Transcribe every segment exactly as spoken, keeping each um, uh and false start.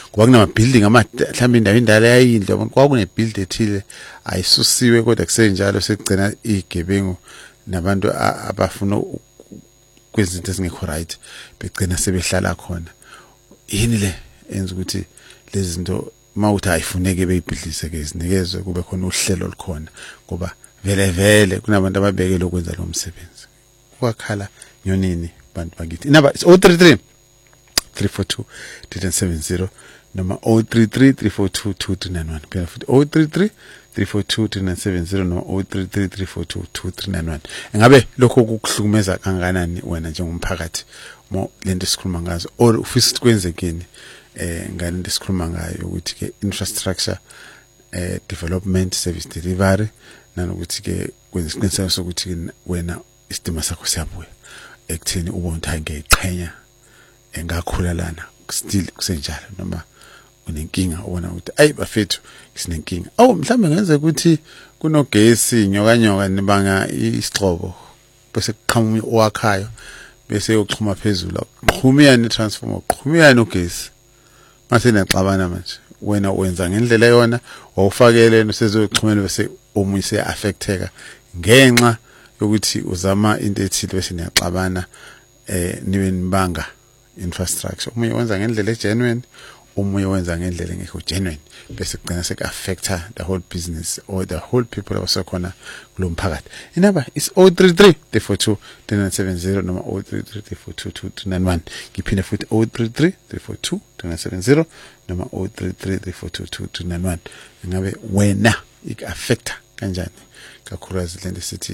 ngoba kunama building ama mhlawumbe indawo indala yayindle yabona kwakune build ethile ayisusiwe kodwa kusenjalo sekugcina igebengu nabantu abafuna kwezinto ezingekho right begcina sebehlala khona yini le enza ukuthi lezi zinto mawuthi ayifuneke beyibhidlise ke izinikezwe kube khona uhlelo olukhona ngoba vele vele kunabantu ababekele ukwenza lo msebenzi kwakhala nyonini bantu bakithi inaba zero three three three four two two seven zero noma zero three three three four two two three nine one phela futhi zero three three three four two two nine seven zero noma zero three three three four two two three nine one. Engabe lokho kukuhlukumeza kangakanani wena njengomphakathi mo lento esikhuluma ngazo or ufisa kwenzekeni eh ngalento esikhuluma ngayo ukuthi ke infrastructure eh development service delivery nanokuthi ke kwenza isiqiniseko sokuthi wena isidima sakho siyabuya ekutheni ubonta ngeqhenya engakhula lana still kusenjalo noma unenkinga ubona ukuthi ayi bafethu sinenkinga awu mhlambe ngenze ukuthi kunogesi nyoka nyoka nibanga isixhobo bese kuqhamuka owakhayo bese yoxhuma phezulu qhumiyani transformer qhumiyani ugesi mase naxabana manje wena wenza ngendlela yona wawufakele nosezoxhumela bese umuyise affecteka ngenxa yokuthi uzama into ethile bese niyaxabana eh niwe nibanga infrastructure umunye wenza ngendlela egenuine umunye wenza ngendlela engekho genuine bese kugcina sek affecta the whole business or the whole people abasekhona kulomphakathi inaba is zero three three three four two two nine seven zero noma zero three three three four two two three nine one ngiphinde futhi zero three three three four two two nine seven zero noma zero three three three four two two three nine one ngabe wena ik affecta kanjani kakhulukazi lento sithi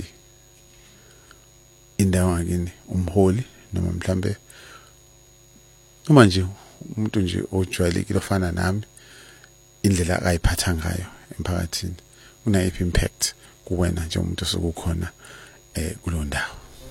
indawo ngini umholi noma mhlambe noma nje umuntu nje ojwayelekile ofana nami indlela akayiphatha ngayo emphakathini unayiphi impact kuwena nje umuntu osokukhona eh kulo ndawo.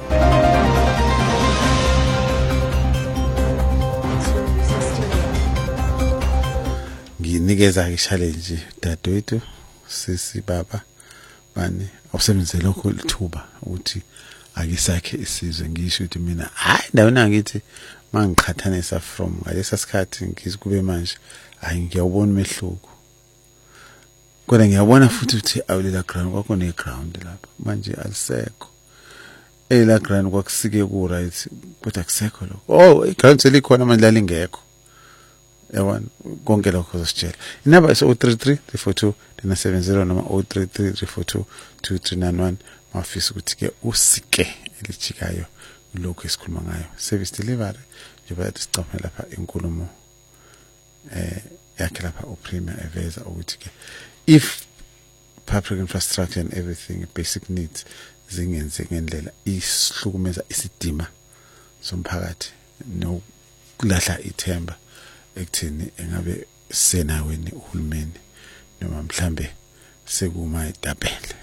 Nginikeza ke challenge dadewethu sisi baba bani awusebenzele lokho lithuba ukuthi akisakhe isizwe ngisho ukuthi mina hayi ndawo nangithi mangiqhathanisa from ngalesa sikhathi ngizikube manje hayi ngiyabona umehluko kodwa ngiyabona futhi ukuthi awulela ground kwakho ne ground lapha manje alisekho ela ground kwakusike ku right but akusekho lokho oh iground selikhona manje lalingekho yabona konke lokho zositshela inaba is zero three three three four two two nine seven zero noma zero three three three four two two three nine one mafisa ukuthi ke usike elichikayo lokho esikhuluma ngayo service delivery njengoba sicapha lapha inkulumo eh yakhe lapha uPremier eveza ukuthi ke if public infrastructure and everything basic needs zingenze ngendlela isihlukumeza isidima somphakathi nokulahla ithemba ekuthini engabe senaweni uhulumeni noma mhlambe sekuma idabele.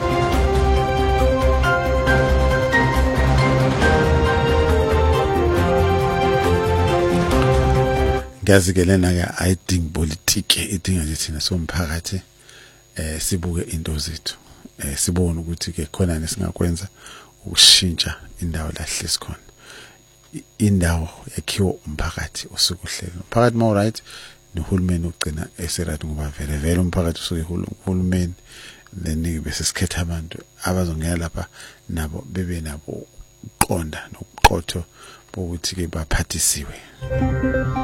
Ngazi ke lena ke ayidingi politike idinga nje thina somphakathi eh sibuke into zethu eh sibone ukuthi ke khona nesingakwenza ukushintsha indawo lahle sikhona indawo yakhiwa umphakathi osukuhlela umphakathi ma right nohulumeni ugcina eserathi ngoba vele vele umphakathi usuke uhulumeni then bese sikhetha abantu abazongena lapha nabo bebe nabo uqonda nokuqotho bokuthi ke baphathisiwe.